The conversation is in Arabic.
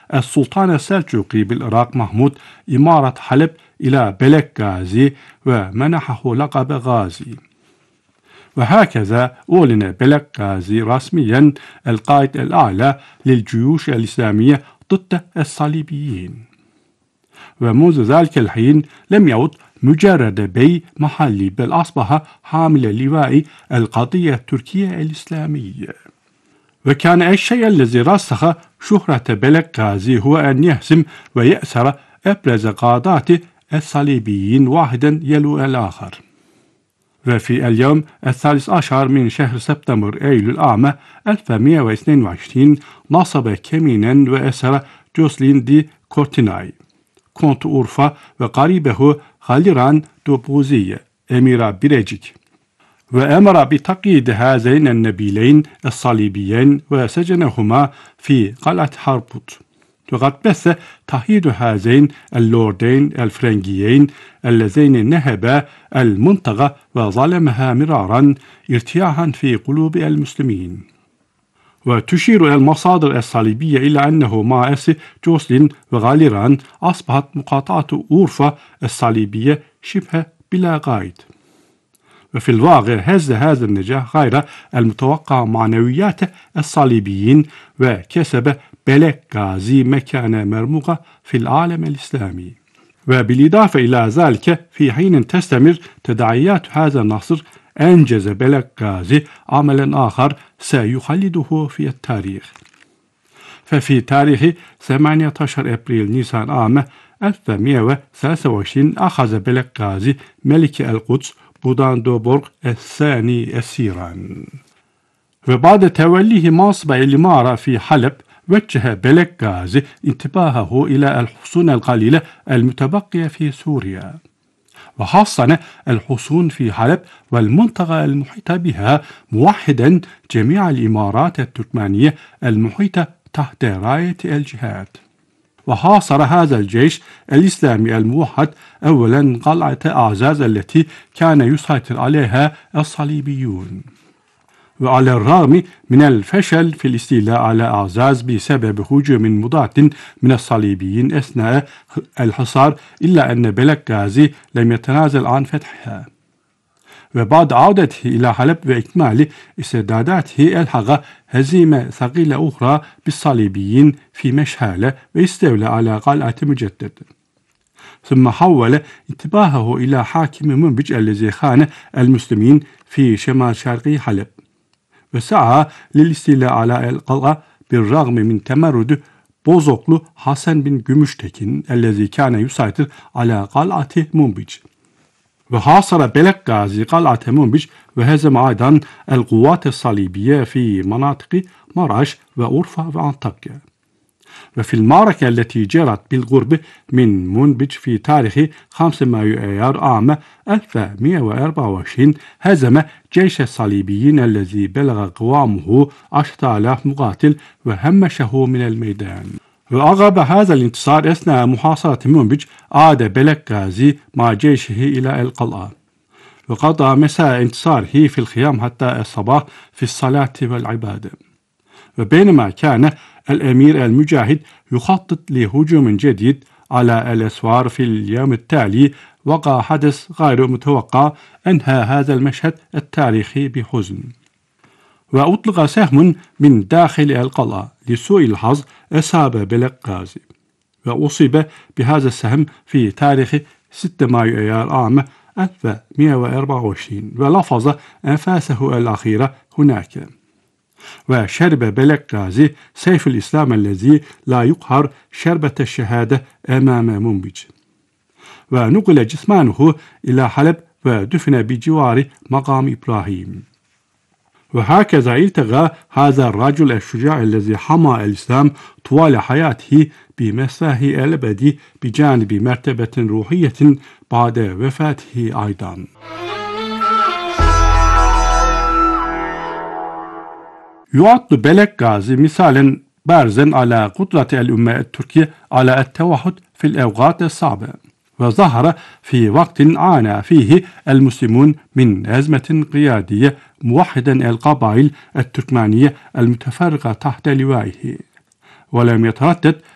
السلطان السلجوقي بالعراق محمود إمارة حلب إلى بلك غازي ومنحه لقب غازي. وهكذا أعلن بلك غازي رسميا القائد الأعلى للجيوش الإسلامية ضد الصليبيين. ومنذ ذلك الحين لم يعد مجرد بي محلي، بل أصبح حامل لواء القضية التركية الإسلامية. وكان الشيء الذي رسخ شهرة بلك غازي هو أن يهزم ويأسر أبرز قادات الصليبيين واحدا يلو الآخر. وفي اليوم 13 من شهر سبتمبر أيلول عام 1122 نصب كمينا وأسر جوسلين دي كورتيناي كونت أورفا وقريبه غاليران دوبوزية أمير بيريجيك، وأمر بتقييد هذين النبيلين الصليبيين وسجنهما في قلعة هاربوت. وقد بث تهيئ هذين اللوردين الفرنجيين اللذين نهبا المنطقة وظلمها مرارا ارتياحا في قلوب المسلمين. وتشير المصادر الصليبية إلى أنه مع أسر جوسلين وغاليران أصبحت مقاطعة أورفا الصليبية شبه بلا قائد. وفي الواقع هز هذا النجاح غير المتوقع معنويات الصليبيين، وكسب بلك غازي مكانة مرموقة في العالم الإسلامي. وبالإضافة إلى ذلك في حين تستمر تداعيات هذا النصر أنجز بلك غازي عملا آخر سيخلده في التاريخ. ففي تاريخ 18 أبريل نيسان عام 1123 أخذ بلك غازي ملك القدس بوداندوبورغ الثاني أسيرا. وبعد توليه منصب الإمارة في حلب وجه بلك غازي انتباهه إلى الحصون القليلة المتبقية في سوريا، وحصن الحصون في حلب والمنطقة المحيطة بها، موحدا جميع الإمارات التركمانية المحيطة تحت راية الجهاد. وحاصر هذا الجيش الإسلامي الموحد أولا قلعة أعزاز التي كان يسيطر عليها الصليبيون. وعلى الرغم من الفشل في الاستيلاء على أعزاز بسبب هجوم مضاد من الصليبيين أثناء الحصار، إلا أن بلك غازي لم يتنازل عن فتحها. وبعد عودته إلى حلب وإكمال استعداداته ألحق هزيمة ثقيلة أخرى بالصليبيين في مشهالة واستولى على قلعة مجدد. ثم حول انتباهه إلى حاكم منبج الذي خان المسلمين في شمال شرقي حلب، وسعى للاستيلاء على القلعة بالرغم من تمرد بوزوكلو حسن بن جمشتكين الذي كان يسيطر على قلعة منبج. وحاصر بلك غازي قلعة منبج وهزم أيضا القوات الصليبية في مناطق مراش وأورفا وأنطاكيا. وفي المعركة التي جرت بالقرب من منبج في تاريخ 5 مايو أيار عام 1124 هزم جيش الصليبيين الذي بلغ قوامه 10,000 مقاتل وهمشه من الميدان. وعقب هذا الانتصار أثناء محاصرة منبج عاد بلك غازي مع جيشه إلى القلعة، وقضى مساء انتصاره في الخيام حتى الصباح في الصلاة والعبادة. وبينما كان الأمير المجاهد يخطط لهجوم جديد على الأسوار في اليوم التالي، وقع حدث غير متوقع أنهى هذا المشهد التاريخي بحزن. وأطلق سهم من داخل القلعة، لسوء الحظ أصاب بلك غازي وأصيب بهذا السهم في تاريخ 6 مايو أيار عام 1124 ولفظ أنفاسه الأخيرة هناك. وشرب بلك غازي سيف الإسلام الذي لا يقهر شربة الشهادة أمام منبج، ونقل جثمانه إلى حلب ودفن بجوار مقام إبراهيم. وهكذا التغى هذا الرجل الشجاع الذي حمى الإسلام طوال حياته بمساه الأبدي بجانب مرتبة روحية بعد وفاته أيضا. يعد بلك غازي مثالا بارزا على قدرة الأمة التركية على التوحد في الأوقات الصعبة، وظهر في وقت عانى فيه المسلمون من أزمة قيادية موحدا القبائل التركمانية المتفرقة تحت لوائه. ولم يتردد